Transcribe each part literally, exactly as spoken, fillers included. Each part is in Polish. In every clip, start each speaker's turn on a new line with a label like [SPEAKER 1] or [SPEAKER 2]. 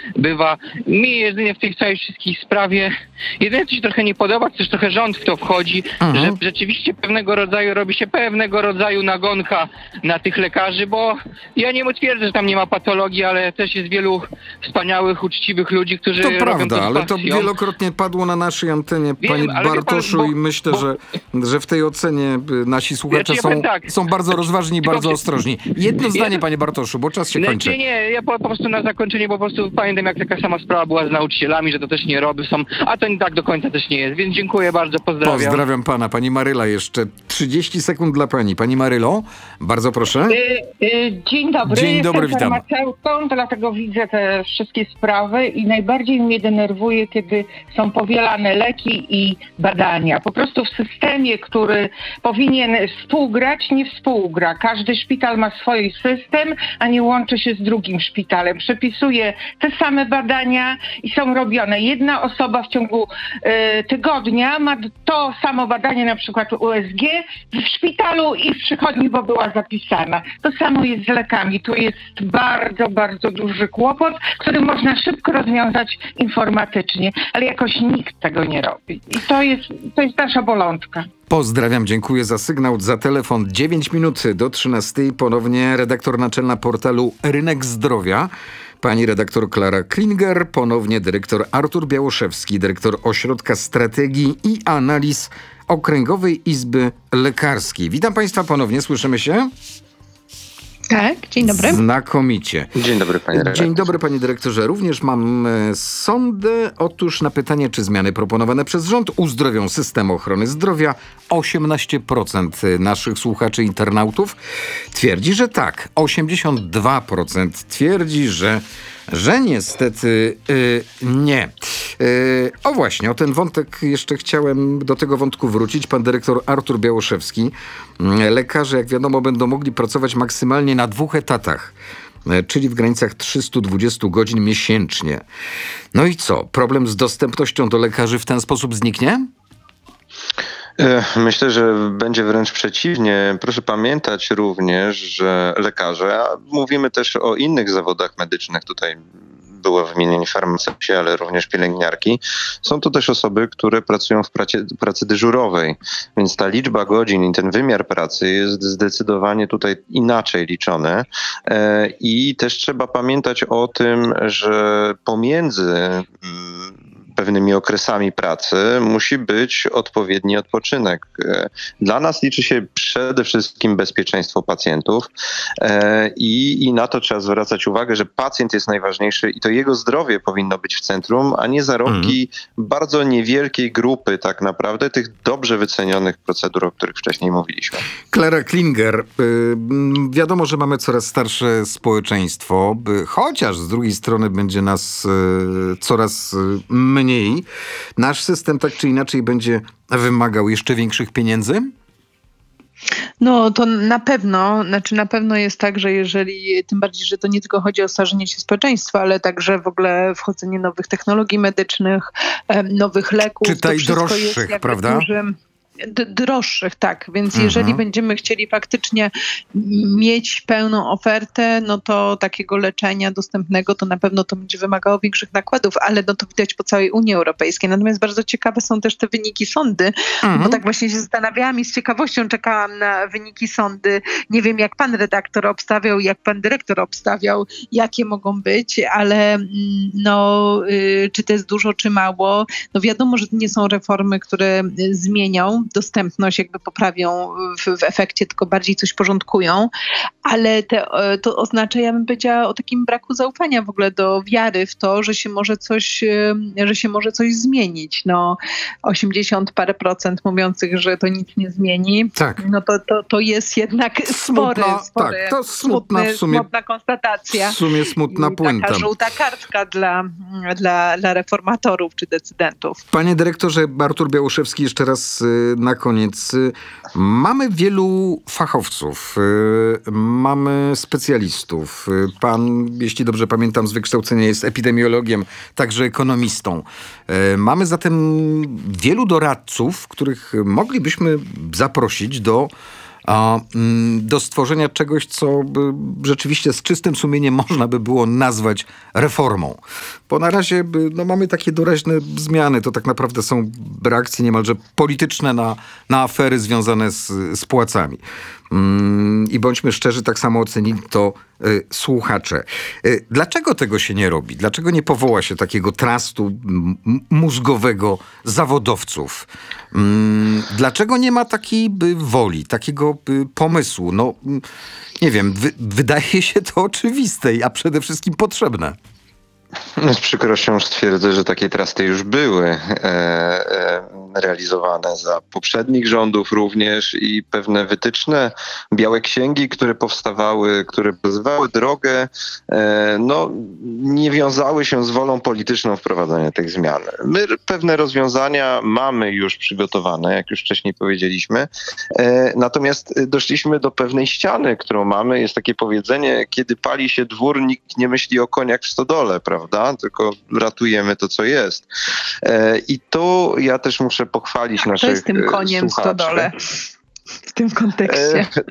[SPEAKER 1] bywa. Mi jedynie w tej całej wszystkich sprawie, jedyne co się trochę nie podoba, to też trochę rząd w to wchodzi,
[SPEAKER 2] Mhm.
[SPEAKER 1] że rzeczywiście pewnego rodzaju robi się pewnego rodzaju nagonka na tych lekarzy, bo ja nie twierdzę, że tam nie ma patologii, ale też jest wielu wspaniałych, uczciwych ludzi, którzy
[SPEAKER 2] To
[SPEAKER 1] robią
[SPEAKER 2] prawda,
[SPEAKER 1] to z
[SPEAKER 2] ale to
[SPEAKER 1] pasją.
[SPEAKER 2] wielokrotnie padło na naszej antenie,
[SPEAKER 1] Wiem,
[SPEAKER 2] panie
[SPEAKER 1] ale wie pan,
[SPEAKER 2] Bartoszu,
[SPEAKER 1] bo-
[SPEAKER 2] i myślę,
[SPEAKER 1] bo-
[SPEAKER 2] że, że w tej ocenie y, nasi słuchacze
[SPEAKER 1] Znaczy, ja
[SPEAKER 2] są,
[SPEAKER 1] powiem tak.
[SPEAKER 2] są bardzo rozważni i
[SPEAKER 1] Tylko-
[SPEAKER 2] bardzo ostrożni. Jedno zdanie, panie Bartoszu, bo czas się
[SPEAKER 1] Nie,
[SPEAKER 2] kończy.
[SPEAKER 1] nie, nie, ja po, po prostu na zakończenie po prostu pamiętam, jak taka sama sprawa była z nauczycielami, że to też nie robi są, a to nie tak do końca też nie jest, więc dziękuję bardzo, pozdrawiam.
[SPEAKER 2] Pozdrawiam pana. Pani Maryla jeszcze. trzydzieści sekund dla pani. Pani Marylo, bardzo proszę.
[SPEAKER 3] Y, y, Dzień dobry,
[SPEAKER 2] Dzień dobry,
[SPEAKER 3] jestem
[SPEAKER 2] witam.
[SPEAKER 3] farmaceutką, dlatego widzę te wszystkie sprawy i najbardziej mnie denerwuje, kiedy są powielane leki i badania. Po prostu w systemie, który powinien współgrać, nie współgra. Każdy szpital ma swój system, a nie łączy się z drugim szpitalem. Przepisuje te same badania i są robione. Jedna osoba w ciągu y, tygodnia ma to samo badanie, na przykład U S G, w szpitalu i w przychodni, bo była zapisana. To samo jest z lekami. Tu jest bardzo, bardzo duży kłopot, który można szybko rozwiązać informatycznie, ale jakoś nikt tego nie robi. I to jest, to jest nasza bolączka.
[SPEAKER 2] Pozdrawiam, dziękuję za sygnał, za telefon. dziewięć minut do trzynastej. Ponownie redaktor naczelna portalu Rynek Zdrowia, pani redaktor Klara Klinger, ponownie dyrektor Artur Białoszewski, dyrektor Ośrodka Strategii i Analiz Okręgowej Izby Lekarskiej. Witam państwa ponownie, słyszymy się?
[SPEAKER 4] Tak, dzień dobry.
[SPEAKER 2] Znakomicie.
[SPEAKER 5] Dzień dobry, panie redaktorze.
[SPEAKER 2] Dzień dobry, panie dyrektorze. Również mam e, sondę. Otóż na pytanie, czy zmiany proponowane przez rząd uzdrowią system ochrony zdrowia, osiemnaście procent naszych słuchaczy, internautów twierdzi, że tak. osiemdziesiąt dwa procent twierdzi, że że niestety y, nie. Y, o właśnie, o ten wątek jeszcze chciałem do tego wątku wrócić. Pan dyrektor Artur Białoszewski. Y, lekarze, jak wiadomo, będą mogli pracować maksymalnie na dwóch etatach, y, czyli w granicach trzysta dwadzieścia godzin miesięcznie. No i co? Problem z dostępnością do lekarzy w ten sposób zniknie?
[SPEAKER 5] Myślę, że będzie wręcz przeciwnie. Proszę pamiętać również, że lekarze, a mówimy też o innych zawodach medycznych, tutaj było wymienienie farmaceuci, ale również pielęgniarki, są to też osoby, które pracują w pracy, pracy dyżurowej, więc ta liczba godzin i ten wymiar pracy jest zdecydowanie tutaj inaczej liczony i też trzeba pamiętać o tym, że pomiędzy pewnymi okresami pracy musi być odpowiedni odpoczynek. Dla nas liczy się przede wszystkim bezpieczeństwo pacjentów i, i na to trzeba zwracać uwagę, że pacjent jest najważniejszy i to jego zdrowie powinno być w centrum, a nie zarobki mm. bardzo niewielkiej grupy tak naprawdę tych dobrze wycenionych procedur, o których wcześniej mówiliśmy.
[SPEAKER 2] Klara Klinger, y, wiadomo, że mamy coraz starsze społeczeństwo, by, chociaż z drugiej strony będzie nas y, coraz mniej. Nasz system tak czy inaczej będzie wymagał jeszcze większych pieniędzy?
[SPEAKER 4] No to na pewno, znaczy na pewno jest tak, że jeżeli, tym bardziej, że to nie tylko chodzi o starzenie się społeczeństwa, ale także w ogóle wchodzenie nowych technologii medycznych, nowych leków.
[SPEAKER 2] Czytaj
[SPEAKER 4] to wszystko
[SPEAKER 2] droższych,
[SPEAKER 4] jest jakby
[SPEAKER 2] prawda?
[SPEAKER 4] Dużym, D- droższych, tak. Więc
[SPEAKER 2] Mhm.
[SPEAKER 4] jeżeli będziemy chcieli faktycznie mieć pełną ofertę, no to takiego leczenia dostępnego, to na pewno to będzie wymagało większych nakładów, ale no to widać po całej Unii Europejskiej. Natomiast bardzo ciekawe są też te wyniki sondy,
[SPEAKER 2] Mhm.
[SPEAKER 4] bo tak właśnie się zastanawiałam i z ciekawością czekałam na wyniki sondy. Nie wiem, jak pan redaktor obstawiał, jak pan dyrektor obstawiał, jakie mogą być, ale no, y, czy to jest dużo, czy mało. No wiadomo, że to nie są reformy, które zmienią dostępność, jakby poprawią w, w efekcie, tylko bardziej coś porządkują, ale te, to oznacza, ja bym powiedziała, o takim braku zaufania w ogóle do wiary w to, że się może coś, że się może coś zmienić. No osiemdziesiąt parę procent mówiących, że to nic nie zmieni,
[SPEAKER 2] tak.
[SPEAKER 4] no to, to, to jest jednak spory,
[SPEAKER 2] Smutna,
[SPEAKER 4] spory
[SPEAKER 2] tak, to smutna
[SPEAKER 4] smutny,
[SPEAKER 2] w sumie,
[SPEAKER 4] smutna konstatacja.
[SPEAKER 2] W sumie smutna
[SPEAKER 4] I
[SPEAKER 2] puenta.
[SPEAKER 4] taka żółta kartka dla, dla, dla reformatorów czy decydentów.
[SPEAKER 2] Panie dyrektorze, Artur Białoszewski, jeszcze raz y, na koniec. Y, mamy wielu fachowców, y, mamy specjalistów. Y, pan, jeśli dobrze pamiętam, z wykształcenia jest epidemiologiem, także ekonomistą. Y, mamy zatem wielu doradców, których moglibyśmy zaprosić do a, mm, do stworzenia czegoś, co by rzeczywiście z czystym sumieniem można by było nazwać reformą. Bo na razie by, no, mamy takie doraźne zmiany. To tak naprawdę są reakcje niemalże polityczne na, na afery związane z, z płacami. Mm, I bądźmy szczerzy, tak samo ocenili to y, słuchacze. Y, dlaczego tego się nie robi? Dlaczego nie powoła się takiego trustu m- mózgowego zawodowców? Mm, dlaczego nie ma takiej by, woli, takiego by, pomysłu? No, mm, nie wiem, wy, wydaje się to oczywiste, a przede wszystkim potrzebne.
[SPEAKER 5] Z przykrością stwierdzę, że takie trusty już były e, e, realizowane za poprzednich rządów również i pewne wytyczne, białe księgi, które powstawały, które pokazywały drogę, e, no nie wiązały się z wolą polityczną wprowadzania tych zmian. My pewne rozwiązania mamy już przygotowane, jak już wcześniej powiedzieliśmy, e, natomiast doszliśmy do pewnej ściany, którą mamy. Jest takie powiedzenie, kiedy pali się dwór, nikt nie myśli o koniach w stodole, prawda? Prawda? Tylko ratujemy to, co jest. E, I tu ja też muszę pochwalić
[SPEAKER 4] To
[SPEAKER 5] naszych
[SPEAKER 4] jest tym koniem w
[SPEAKER 5] słuchaczy.
[SPEAKER 4] stodole w tym kontekście.
[SPEAKER 5] E,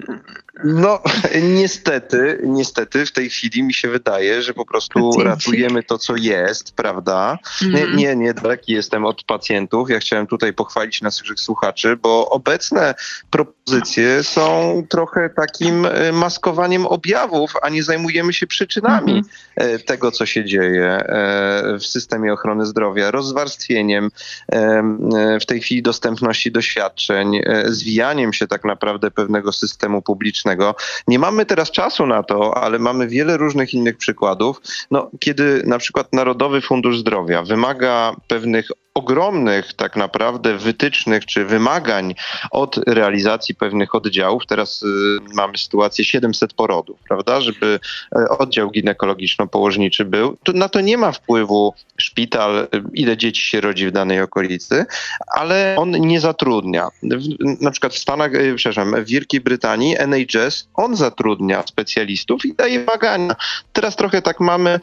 [SPEAKER 5] no niestety, niestety w tej chwili mi się wydaje, że po prostu
[SPEAKER 4] Pacjenci.
[SPEAKER 5] ratujemy to, co jest, prawda?
[SPEAKER 4] Mm.
[SPEAKER 5] Nie, nie, nie daleki jestem od pacjentów. Ja chciałem tutaj pochwalić naszych słuchaczy, bo obecne propozycje są trochę takim e, maskowaniem objawów, a nie zajmujemy się przyczynami
[SPEAKER 4] Mhm.
[SPEAKER 5] e, tego, co się dzieje e, w systemie ochrony zdrowia, rozwarstwieniem e, e, w tej chwili dostępności do świadczeń, e, zwijaniem się tak naprawdę pewnego systemu publicznego. Nie mamy teraz czasu na to, ale mamy wiele różnych innych przykładów. No, kiedy na przykład Narodowy Fundusz Zdrowia wymaga pewnych ogromnych tak naprawdę wytycznych czy wymagań od realizacji pewnych oddziałów. Teraz y, mamy sytuację siedemset porodów, prawda, żeby y, oddział ginekologiczno-położniczy był. To, na to nie ma wpływu szpital, y, ile dzieci się rodzi w danej okolicy, ale on nie zatrudnia. W, na przykład w Stanach, y, przepraszam, w Wielkiej Brytanii N H S, on zatrudnia specjalistów i daje wymagania. Teraz trochę tak mamy,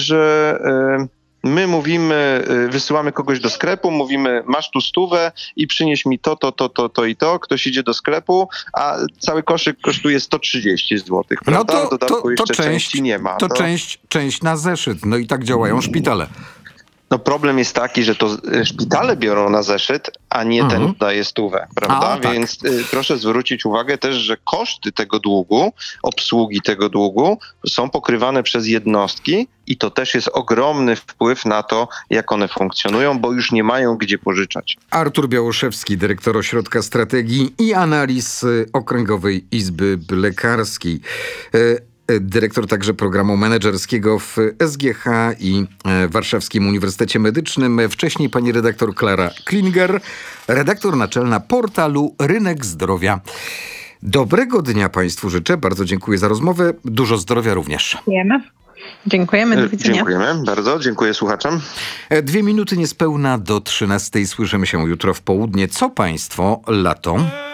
[SPEAKER 5] że y, my mówimy, wysyłamy kogoś do sklepu, mówimy masz tu stówę i przynieś mi to, to, to, to, to i to. Ktoś idzie do sklepu, a cały koszyk kosztuje sto trzydzieści złotych,
[SPEAKER 2] No
[SPEAKER 5] prawda?
[SPEAKER 2] to,
[SPEAKER 5] W dodatku
[SPEAKER 2] to, to
[SPEAKER 5] jeszcze
[SPEAKER 2] część,
[SPEAKER 5] części nie ma.
[SPEAKER 2] to część, część na zeszyt. No i tak działają szpitale.
[SPEAKER 5] No problem jest taki, że to y, szpitale biorą na zeszyt, a nie
[SPEAKER 2] Mhm.
[SPEAKER 5] ten daje stówę, prawda?
[SPEAKER 2] A, tak.
[SPEAKER 5] Więc y, proszę zwrócić uwagę też, że koszty tego długu, obsługi tego długu są pokrywane przez jednostki i to też jest ogromny wpływ na to, jak one funkcjonują, bo już nie mają gdzie pożyczać.
[SPEAKER 2] Artur Białoszewski, dyrektor Ośrodka Strategii i Analiz y, Okręgowej Izby Lekarskiej. Y, Dyrektor także programu menedżerskiego w S G H i Warszawskim Uniwersytecie Medycznym. Wcześniej pani redaktor Klara Klinger, redaktor naczelna portalu Rynek Zdrowia. Dobrego dnia państwu życzę. Bardzo dziękuję za rozmowę. Dużo zdrowia również.
[SPEAKER 3] Wiemy.
[SPEAKER 4] Dziękujemy, do widzenia.
[SPEAKER 5] Dziękujemy bardzo, dziękuję słuchaczom.
[SPEAKER 2] Dwie minuty niespełna do trzynastej. Słyszymy się jutro w południe. Co państwo lato?